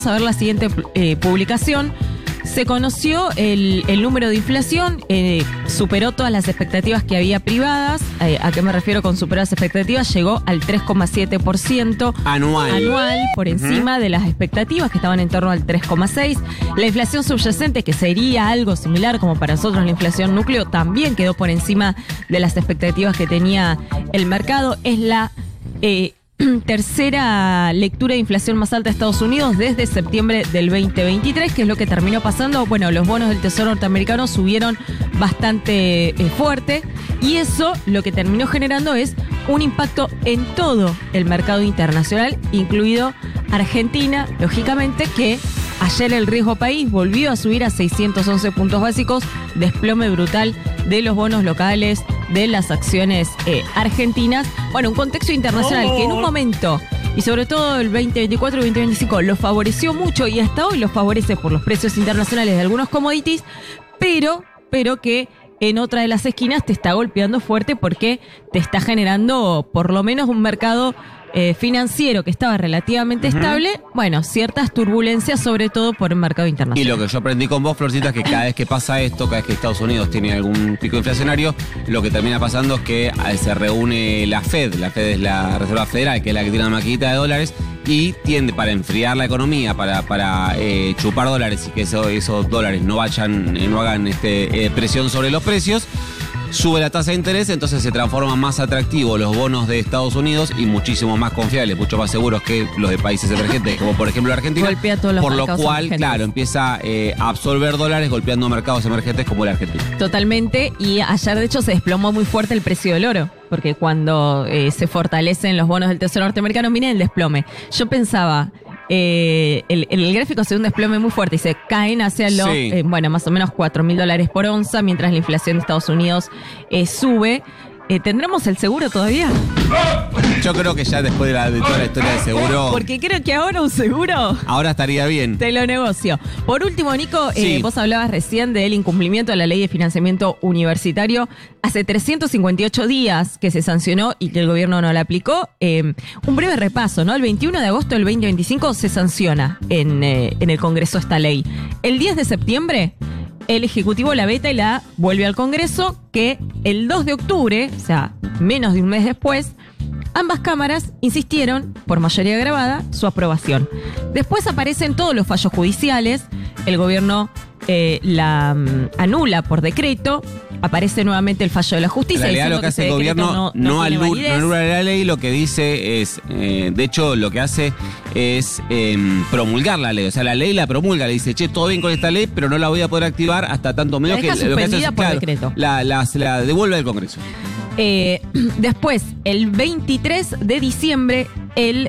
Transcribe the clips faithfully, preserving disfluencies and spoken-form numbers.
A ver la siguiente eh, publicación. Se conoció el, el número de inflación, eh, superó todas las expectativas que había privadas. Eh, ¿A qué me refiero con superar las expectativas? Llegó al tres coma siete por ciento anual. anual, por encima uh-huh. de las expectativas que estaban en torno al tres coma seis por ciento. La inflación subyacente, que sería algo similar como para nosotros la inflación núcleo, también quedó por encima de las expectativas que tenía el mercado. Es la Eh, tercera lectura de inflación más alta de Estados Unidos desde septiembre del veinte veintitrés, que es lo que terminó pasando. Bueno, los bonos del Tesoro norteamericano subieron bastante eh, fuerte y eso lo que terminó generando es un impacto en todo el mercado internacional, incluido Argentina, lógicamente, que ayer el riesgo país volvió a subir a seiscientos once puntos básicos, desplome brutal de los bonos locales, de las acciones eh, argentinas. Bueno, un contexto internacional oh. que en un momento, y sobre todo el veinte veinticuatro y veinte veinticinco, lo favoreció mucho y hasta hoy lo favorece por los precios internacionales de algunos commodities, pero, pero que en otra de las esquinas te está golpeando fuerte porque te está generando por lo menos un mercado Eh, financiero que estaba relativamente uh-huh. estable, bueno, ciertas turbulencias, sobre todo por el mercado internacional. Y lo que yo aprendí con vos, Florcita, es que cada vez que pasa esto, cada vez que Estados Unidos tiene algún pico inflacionario, lo que termina pasando es que se reúne la Fed, la Fed es la Reserva Federal, que es la que tiene una maquinita de dólares, y tiende para enfriar la economía, para, para eh, chupar dólares y que eso, esos dólares no vayan, no hagan este, eh, presión sobre los precios. Sube la tasa de interés, entonces se transforman más atractivos los bonos de Estados Unidos y muchísimo más confiables, mucho más seguros que los de países emergentes, como por ejemplo Argentina. Golpea todos los por lo cual, emergentes. claro, empieza eh, a absorber dólares golpeando mercados emergentes como el Argentina. Totalmente, y ayer de hecho se desplomó muy fuerte el precio del oro, porque cuando eh, se fortalecen los bonos del Tesoro norteamericano, miren el desplome. Yo pensaba... Eh, el, el gráfico se ve un desplome muy fuerte y se caen hacia los, sí. eh, bueno, más o menos cuatro mil dólares por onza, mientras la inflación de Estados Unidos eh, sube. Eh, ¿Tendremos el seguro todavía? Yo creo que ya después de, la, de toda la historia del seguro... Porque creo que ahora un seguro... Ahora estaría bien. Te lo negocio. Por último, Nico, sí. eh, vos hablabas recién del incumplimiento de la ley de financiamiento universitario. Hace trescientos cincuenta y ocho días que se sancionó y que el gobierno no la aplicó. Eh, un breve repaso, ¿no? El veintiuno de agosto del veinte veinticinco se sanciona en, eh, en el Congreso esta ley. El diez de septiembre... el Ejecutivo la veta y la vuelve al Congreso, que el dos de octubre, o sea, menos de un mes después, ambas cámaras insistieron, por mayoría grabada, su aprobación. Después aparecen todos los fallos judiciales, el gobierno eh, la um, anula por decreto, aparece nuevamente el fallo de la justicia. En realidad lo que hace el gobierno no, no, no anula, no anula la ley, lo que dice es, eh, de hecho lo que hace es eh, promulgar la ley, o sea la ley la promulga, le dice, che, todo bien con esta ley, pero no la voy a poder activar hasta tanto menos la deja que lo que hace es, por claro, decreto. La, la, la devuelve al Congreso. Eh, después, el veintitrés de diciembre, el,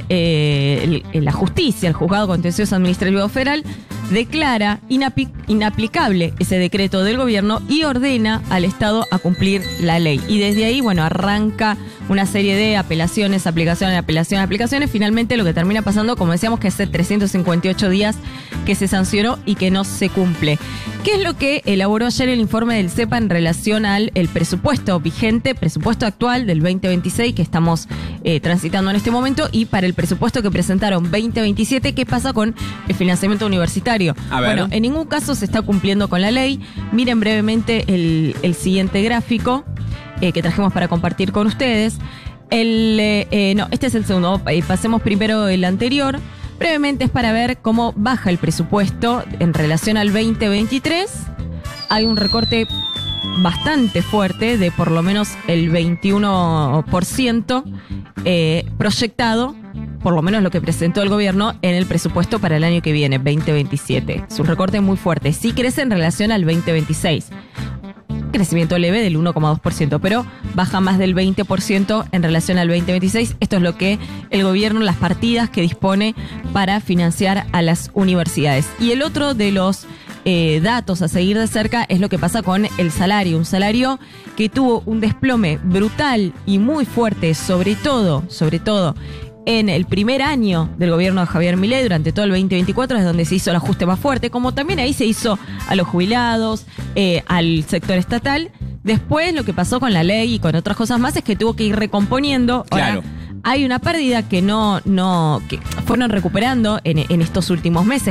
eh, el, la justicia, el Juzgado Contencioso Administrativo Federal, declara inapi- inaplicable ese decreto del gobierno y ordena al Estado a cumplir la ley. Y desde ahí, bueno, arranca una serie de apelaciones, aplicaciones, aplicaciones, aplicaciones. Finalmente lo que termina pasando, como decíamos, que hace trescientos cincuenta y ocho días que se sancionó y que no se cumple. ¿Qué es lo que elaboró ayer el informe del CEPA en relación al el presupuesto vigente, presupuesto actual del veinte veintiséis que estamos eh, transitando en este momento, y para el presupuesto que presentaron veinte veintisiete, qué pasa con el financiamiento universitario? A ver. Bueno, en ningún caso se está cumpliendo con la ley. Miren brevemente el, el siguiente gráfico eh, que trajimos para compartir con ustedes. El, eh, eh, no, este es el segundo. Eh, pasemos primero el anterior. Brevemente es para ver cómo baja el presupuesto en relación al veinte veintitrés. Hay un recorte bastante fuerte de por lo menos el veintiuno por ciento eh, proyectado, por lo menos lo que presentó el gobierno en el presupuesto para el año que viene, veinte veintisiete. Es un recorte muy fuerte. Sí crece en relación al veinte veintiséis. Crecimiento leve del uno coma dos por ciento, pero baja más del veinte por ciento en relación al veinte veintiséis. Esto es lo que el gobierno, las partidas que dispone para financiar a las universidades. Y el otro de los eh, datos a seguir de cerca es lo que pasa con el salario. Un salario que tuvo un desplome brutal y muy fuerte, sobre todo, sobre todo, en el primer año del gobierno de Javier Milei, durante todo el veinte veinticuatro, es donde se hizo el ajuste más fuerte, como también ahí se hizo a los jubilados, eh, al sector estatal. Después lo que pasó con la ley y con otras cosas más es que tuvo que ir recomponiendo. Claro. Ahora, hay una pérdida que no, no, que fueron recuperando en, en estos últimos meses.